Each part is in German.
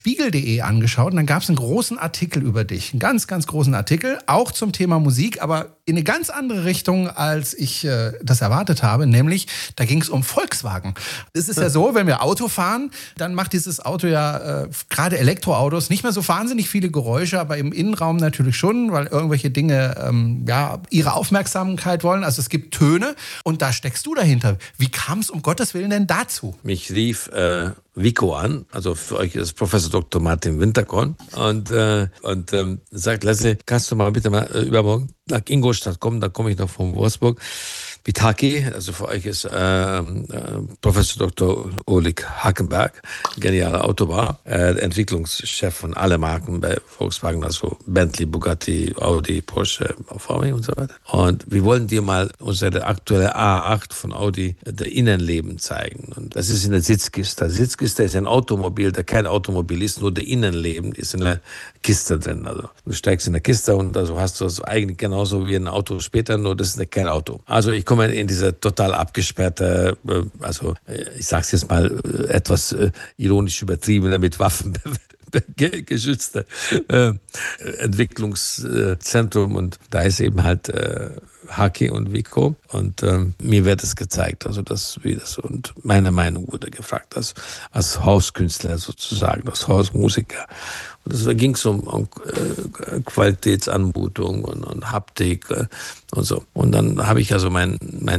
Spiegel.de angeschaut und dann gab es einen großen Artikel über dich. Einen ganz, ganz großen Artikel, auch zum Thema Musik, aber in eine ganz andere Richtung, als ich das erwartet habe. Nämlich, da ging es um Volkswagen. Es ist ja so, wenn wir Auto fahren, dann macht dieses Auto ja, gerade Elektroautos, nicht mehr so wahnsinnig viele Geräusche, aber im Innenraum natürlich schon, weil irgendwelche Dinge ihre Aufmerksamkeit wollen. Also es gibt Töne und da steckst du dahinter. Wie kam es um Gottes Willen denn dazu? Mich rief Vico an, also für euch ist Professor Dr. Martin Winterkorn und sagt, Leslie, kannst du mal bitte übermorgen nach Ingolstadt kommen, da komme ich noch von Wolfsburg. Vitaki, also für euch ist Professor Dr. Ulrich Hackenberg, genialer Autobauer, Entwicklungschef von allen Marken bei Volkswagen, also Bentley, Bugatti, Audi, Porsche, VW und so weiter. Und wir wollen dir mal unsere aktuelle A8 von Audi, der Innenleben zeigen. Und das ist in der Sitzkiste. Die Sitzkiste ist ein Automobil, der kein Automobil ist, nur der Innenleben ist in der Kiste drin. Also du steigst in der Kiste und also hast du das eigentlich genauso wie ein Auto später, nur das ist kein Auto. Also ich komme in diese total abgesperrte, also ich sag's jetzt mal etwas ironisch übertrieben, mit Waffen geschützte Entwicklungszentrum und da ist eben halt Haki und Vico und mir wird es gezeigt, also wie das und meine Meinung wurde gefragt, als Hauskünstler sozusagen, als Hausmusiker. Und da ging es um Qualitätsanmutung und Haptik und so. Und dann habe ich also mein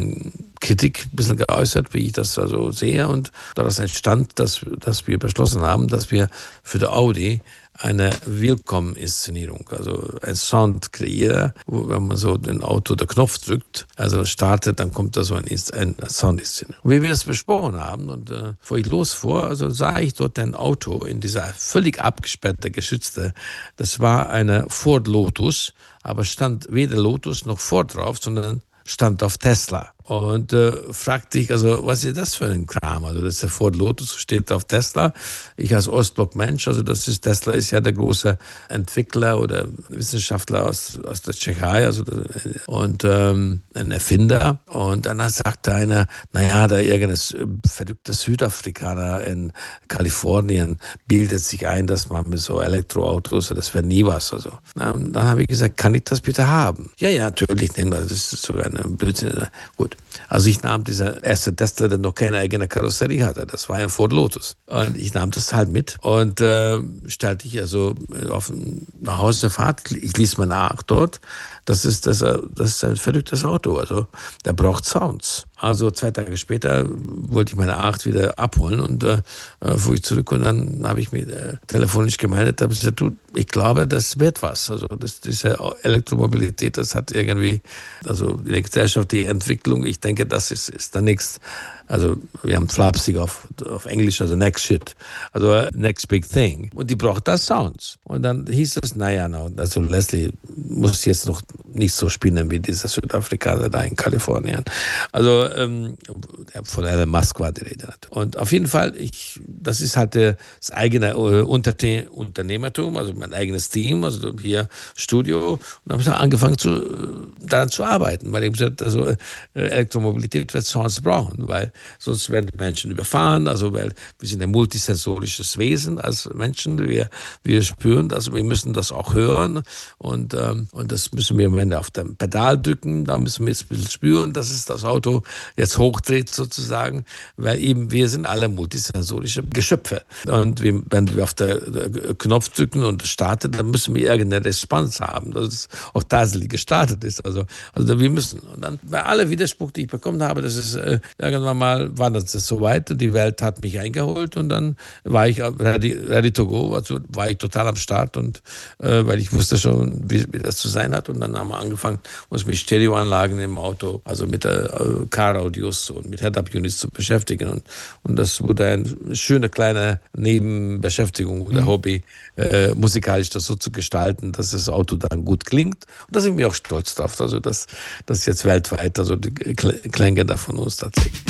Kritik ein bisschen geäußert, wie ich das also sehe. Und daraus entstand, dass wir beschlossen haben, dass wir für die Audi eine Willkommen-Inszenierung, also ein Sound kreieren, wo wenn man so den Auto den Knopf drückt, also startet, dann kommt da so ein Sound-Inszenierung. Wie wir das besprochen haben und bevor ich losfuhr, also sah ich dort ein Auto in dieser völlig abgesperrte, geschützte, das war eine Ford Lotus, aber stand weder Lotus noch Ford drauf, sondern stand auf Tesla. Und fragte ich, also was ist das für ein Kram? Also das ist der Ford Lotus, steht auf Tesla. Ich als Ostblock-Mensch, also Tesla ist ja der große Entwickler oder Wissenschaftler aus der Tschechei, also und ein Erfinder. Und dann sagte einer, naja, da irgendein verrückter Südafrikaner in Kalifornien bildet sich ein, dass man mit so Elektroautos, das wäre nie was. Also dann habe ich gesagt, kann ich das bitte haben? Ja, natürlich, nehmen wir, das ist sogar eine Blödsinn. Gut. Also ich nahm dieser erste Tesla, der noch keine eigene Karosserie hatte. Das war ein Ford Lotus. Und ich nahm das halt mit und stellte ich also auf eine Nachhausefahrt. Ich ließ mal nach dort. Das ist ein verrücktes Auto. Also der braucht Sounds. Also 2 Tage später wollte ich meine A8 wieder abholen und fuhr ich zurück und dann habe ich mir telefonisch gemeldet, habe gesagt, du, ich glaube, das wird was. Also diese Elektromobilität, das hat irgendwie, also die Gesellschaft, die Entwicklung, ich denke, das ist dann nichts. Also wir haben flapsig auf Englisch, also next shit, also next big thing. Und die braucht da Sounds. Und dann hieß es, also Leslie muss jetzt noch nicht so spinnen wie dieser Südafrikaner da in Kalifornien. Also von Elon Musk war die Rede. Und auf jeden Fall, das ist halt das eigene Unternehmertum, also mein eigenes Team, also hier Studio. Und dann habe ich angefangen daran zu arbeiten, weil ich gesagt, also Elektromobilität wird Sounds brauchen, weil sonst werden die Menschen überfahren, also weil wir sind ein multisensorisches Wesen als Menschen, wir spüren das, wir müssen das auch hören und das müssen wir am Ende auf dem Pedal drücken, da müssen wir jetzt ein bisschen spüren, dass es das Auto jetzt hochdreht sozusagen, weil eben wir sind alle multisensorische Geschöpfe und wenn wir auf den Knopf drücken und es startet, dann müssen wir irgendeine Response haben, dass es auch tatsächlich gestartet ist, also wir müssen. Und dann bei aller Widerspruch, die ich bekommen habe, das ist irgendwann mal war das soweit und die Welt hat mich eingeholt und dann war ich ready to go, also war ich total am Start und weil ich wusste schon, wie das zu sein hat und dann haben wir angefangen, uns mit Stereoanlagen im Auto, also mit Car-Audios und mit Head-Up-Units zu beschäftigen und das wurde eine schöne kleine Nebenbeschäftigung oder Hobby, musikalisch das so zu gestalten, dass das Auto dann gut klingt und da sind wir auch stolz drauf, also dass jetzt weltweit also die Klänge da von uns tatsächlich.